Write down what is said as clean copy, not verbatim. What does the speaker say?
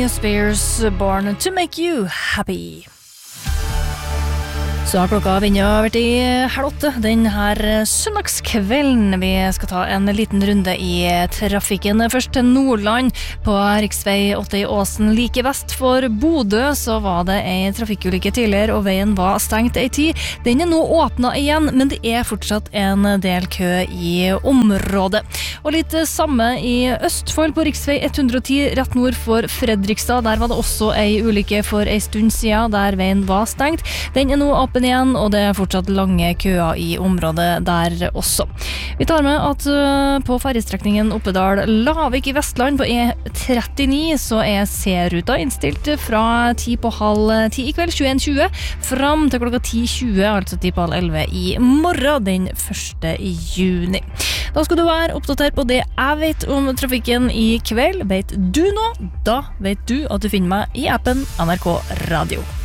Britney Spears, Born to Make You Happy. Så har klokka vinner over til 7:30 den her søndagskvelden. Vi skal ta en liten runde i trafikken. Først til Nordland på riksvei 8 i Åsen. Like vest for Bodø så var det en trafikkulykke tidligere, og veien var stengt en tid. Den er nå åpnet igjen, men det er fortsatt en del kø i området. Og litt samme i Østfold på riksvei 110 rett nord for Fredrikstad. Der var det også en ulykke for en stund siden, der veien var stengt. Den er nå åpen igjen, og det er fortsatt lange køer i området der også. Vi tar med at på ferjestrekningen Oppedal-Lavik i Vestland på E39 så er C-ruta innstilt fra 10:30 i kveld 21:20 fram til klokka 10:20, altså 10:30 i morgen den 1. juni. Da skal du være oppdatert på det jeg vet om trafikken i kveld. Vet du nå? Da vet du at du finner meg i appen NRK Radio.